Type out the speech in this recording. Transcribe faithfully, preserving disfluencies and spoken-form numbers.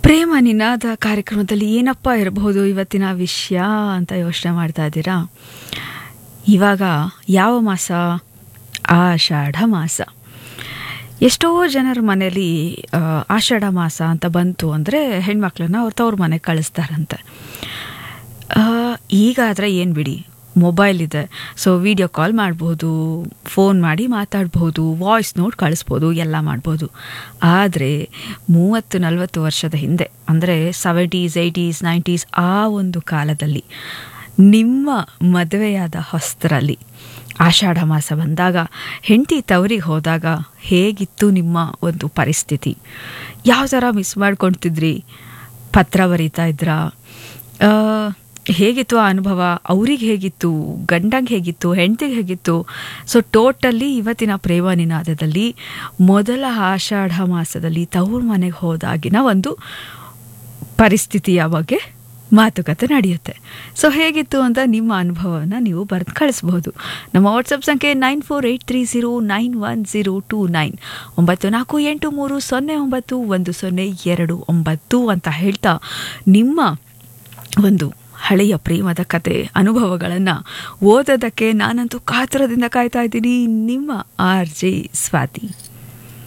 ಪ್ರೇಮ ನಿನಾದ ಕಾರ್ಯಕ್ರಮದಲ್ಲಿ ಏನಪ್ಪ ಇರಬಹುದು ಇವತ್ತಿನ ವಿಷಯ ಅಂತ ಯೋಚನೆ ಮಾಡ್ತಾ ಇದ್ದೀರಾ? ಇವಾಗ ಯಾವ ಮಾಸ? ಆಷಾಢ ಮಾಸ. ಎಷ್ಟೋ ಜನರ ಮನೇಲಿ ಆಷಾಢ ಮಾಸ ಅಂತ ಬಂತು ಅಂದರೆ ಹೆಣ್ಮಕ್ಳನ್ನ ಅವ್ರ ತವ್ರ ಮನೆಗೆ ಕಳಿಸ್ತಾರಂತೆ. ಈಗಾದರೆ ಏನು ಬಿಡಿ, ಮೊಬೈಲ್ ಇದೆ, ಸೊ ವಿಡಿಯೋ ಕಾಲ್ ಮಾಡ್ಬೋದು, ಫೋನ್ ಮಾಡಿ ಮಾತಾಡ್ಬೋದು, ವಾಯ್ಸ್ ನೋಟ್ ಕಳಿಸ್ಬೋದು, ಎಲ್ಲ ಮಾಡ್ಬೋದು. ಆದರೆ ಮೂವತ್ತು ನಲವತ್ತು ವರ್ಷದ ಹಿಂದೆ ಅಂದರೆ ಸೆವೆಂಟೀಸ್ ಏಯ್ಟೀಸ್ ನೈಂಟೀಸ್ ಆ ಒಂದು ಕಾಲದಲ್ಲಿ ನಿಮ್ಮ ಮದುವೆಯಾದ ಹೊಸ್ತರಲ್ಲಿ ಆಷಾಢ ಮಾಸ ಬಂದಾಗ ಹೆಂಡತಿ ತವರಿಗೆ ಹೋದಾಗ ಹೇಗಿತ್ತು ನಿಮ್ಮ ಒಂದು ಪರಿಸ್ಥಿತಿ? ಯಾವ ಥರ ಮಿಸ್ ಮಾಡ್ಕೊಳ್ತಿದ್ರಿ? ಪತ್ರ ಬರೀತಾ ಇದ್ರಾ? ಹೇಗಿತ್ತು ಆ ಅನುಭವ? ಅವ್ರಿಗೆ ಹೇಗಿತ್ತು? ಗಂಡಂಗೆ ಹೇಗಿತ್ತು? ಹೆಂಡತಿಗೆ ಹೇಗಿತ್ತು? ಸೊ ಟೋಟಲಿ ಇವತ್ತಿನ ಪ್ರೇಮ ನಿನಾದದಲ್ಲಿ ಮೊದಲ ಆಷಾಢ ಮಾಸದಲ್ಲಿ ತವ್ರ ಮನೆಗೆ ಹೋದಾಗಿನ ಒಂದು ಪರಿಸ್ಥಿತಿಯ ಬಗ್ಗೆ ಮಾತುಕತೆ ನಡೆಯುತ್ತೆ. ಸೊ ಹೇಗಿತ್ತು ಅಂತ ನಿಮ್ಮ ಅನುಭವವನ್ನು ನೀವು ಬರೆದು ಕಳಿಸ್ಬೋದು. ನಮ್ಮ ವಾಟ್ಸಪ್ ಸಂಖ್ಯೆ nine four eight three zero nine one zero two nine ಒಂಬತ್ತು ನಾಲ್ಕು ಎಂಟು ಮೂರು ಸೊನ್ನೆ ಒಂಬತ್ತು ಒಂದು ಸೊನ್ನೆ ಎರಡು ಒಂಬತ್ತು ಅಂತ ಹೇಳ್ತಾ ನಿಮ್ಮ ಒಂದು ಹಳೆಯ ಪ್ರೇಮದ ಕತೆ ಅನುಭವಗಳನ್ನು ಓದೋದಕ್ಕೆ ನಾನಂತೂ ಕಾತರದಿಂದ ಕಾಯ್ತಾ ಇದ್ದೀನಿ. ನಿಮ್ಮ ಆರ್ ಜೆ ಸ್ವಾತಿ.